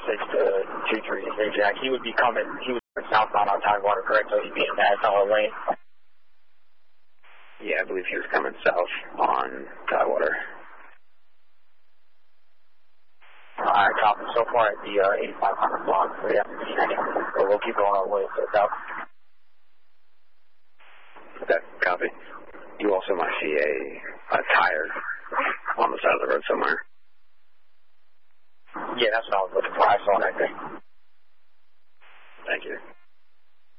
236 Jack. He was southbound on Tidewater, correct? So he'd be in that lane. Yeah, I believe he was coming south on Tidewater. Alright, copy. So far at the 8500 block. So yeah, so we'll keep going our way to the south. Okay, copy. You also might see a tire on the side of the road somewhere. Yeah, that's what I was looking for. I saw that thing.